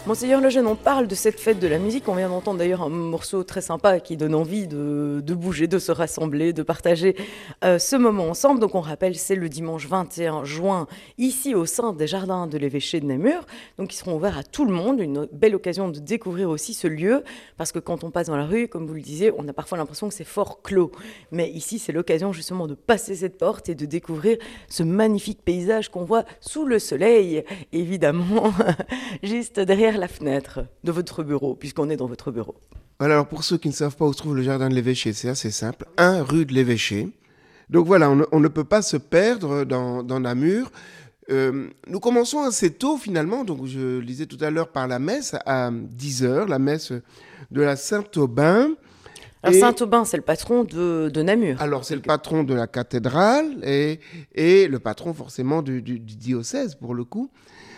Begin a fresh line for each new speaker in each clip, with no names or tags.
Monseigneur Lejeune, on parle de cette fête de la musique. On vient d'entendre d'ailleurs un morceau très sympa qui donne envie de bouger, de se rassembler, de partager ce moment ensemble. Donc on rappelle, c'est le dimanche 21 juin, ici au sein des jardins de l'évêché de Namur. Donc ils seront ouverts à tout le monde. Une belle occasion de découvrir aussi ce lieu. Parce que quand on passe dans la rue, comme vous le disiez, on a parfois l'impression que c'est fort clos. Mais ici, c'est l'occasion justement de passer cette porte et de découvrir ce magnifique paysage qu'on voit sous le soleil, évidemment, juste derrière la fenêtre de votre bureau, puisqu'on est dans votre bureau.
Voilà, alors pour ceux qui ne savent pas où se trouve le jardin de l'évêché, c'est assez simple, 1 rue de l'évêché. Donc voilà, on ne peut pas se perdre dans Namur. Nous commençons assez tôt finalement, donc je lisais tout à l'heure par la messe à 10h, la messe de la Saint-Aubin.
Alors Saint-Aubin, c'est le patron de Namur.
Alors c'est le patron de la cathédrale et le patron forcément du diocèse pour le coup.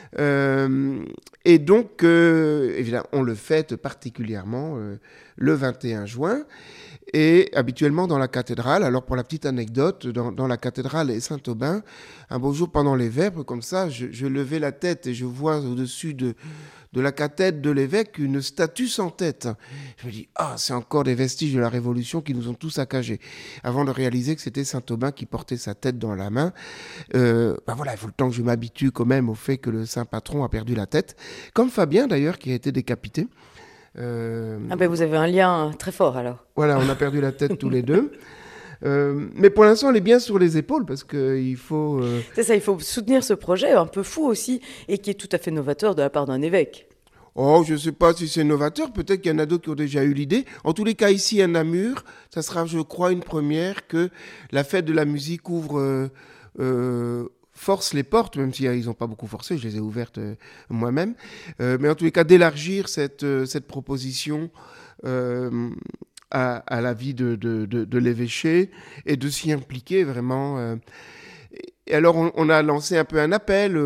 Et donc, évidemment, on le fête particulièrement le 21 juin. Et habituellement dans la cathédrale, alors pour la petite anecdote, dans la cathédrale et Saint-Aubin, un beau jour pendant les vêpres, comme ça, je levais la tête et je vois au-dessus de la cathèdre de l'évêque une statue sans tête. Je me dis, c'est encore des vestiges de la Révolution qui nous ont tous saccagés. Avant de réaliser que c'était Saint-Aubin qui portait sa tête dans la main. Voilà, il faut le temps que je m'habitue quand même au fait que le saint patron a perdu la tête. Comme Fabien d'ailleurs, qui a été décapité.
Vous avez un lien très fort alors.
Voilà, on a perdu la tête tous les deux. Mais pour l'instant, elle est bien sur les épaules parce qu'il faut...
C'est ça, il faut soutenir ce projet un peu fou aussi et qui est tout à fait novateur de la part d'un évêque.
Oh, je ne sais pas si c'est novateur, peut-être qu'il y en a d'autres qui ont déjà eu l'idée. En tous les cas, ici à Namur, ça sera, je crois, une première que la fête de la musique ouvre... force les portes, même si ils n'ont pas beaucoup forcé, je les ai ouvertes moi-même. Mais en tous les cas, d'élargir cette proposition à la vie de l'évêché et de s'y impliquer vraiment. Et alors, on a lancé un peu un appel